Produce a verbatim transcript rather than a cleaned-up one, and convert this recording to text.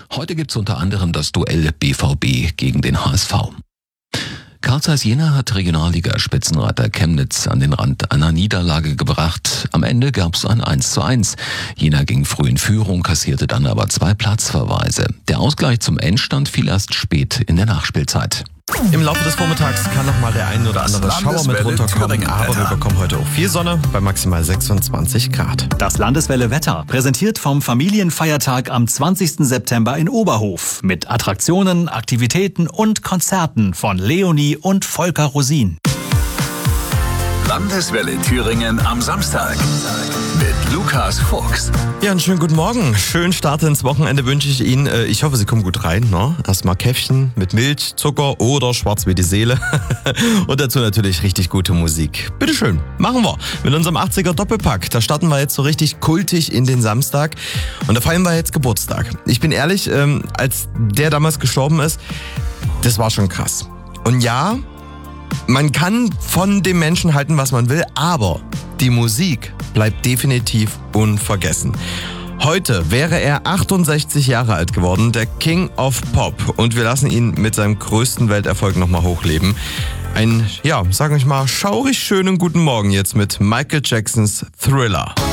Heute gibt's unter anderem das Duell B V B gegen den H S V. Carl Zeiss Jena hat Regionalliga-Spitzenreiter Chemnitz an den Rand einer Niederlage gebracht. Am Ende gab's ein eins zu eins. Jena ging früh in Führung, kassierte dann aber zwei Platzverweise. Der Ausgleich zum Endstand fiel erst spät in der Nachspielzeit. Im Laufe des Vormittags kann noch mal der ein oder andere Schauer mit runterkommen, aber wir bekommen heute auch viel Sonne bei maximal sechsundzwanzig Grad. Das Landeswelle Wetter, präsentiert vom Familienfeiertag am zwanzigsten September in Oberhof mit Attraktionen, Aktivitäten und Konzerten von Leonie und Volker Rosin. Landeswelle Thüringen am Samstag mit Lukas Fuchs. Ja, einen schönen guten Morgen. Schönen Start ins Wochenende wünsche ich Ihnen. Ich hoffe, Sie kommen gut rein. Ne? Erstmal Käffchen mit Milch, Zucker oder schwarz wie die Seele. Und dazu natürlich richtig gute Musik. Bitteschön, machen wir. Mit unserem achtziger Doppelpack. Da starten wir jetzt so richtig kultig in den Samstag. Und da feiern wir jetzt Geburtstag. Ich bin ehrlich, ähm, als der damals gestorben ist, das war schon krass. Und ja, man kann von dem Menschen halten, was man will, aber die Musik bleibt definitiv unvergessen. Heute wäre er achtundsechzig Jahre alt geworden, der King of Pop. Und wir lassen ihn mit seinem größten Welterfolg nochmal hochleben. Ein, ja, sag ich mal, schaurig schönen guten Morgen jetzt mit Michael Jacksons Thriller.